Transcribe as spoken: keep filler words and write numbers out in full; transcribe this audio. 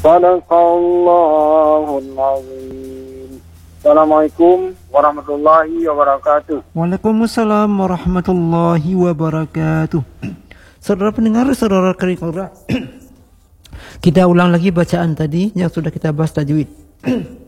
Sadaqallahul azim. Assalamualaikum warahmatullahi wabarakatuh. Waalaikumsalam warahmatullahi wabarakatuh. Saudara pendengar, saudara kering Al-Quran, kita ulang lagi bacaan tadi yang sudah kita bahas tajwid.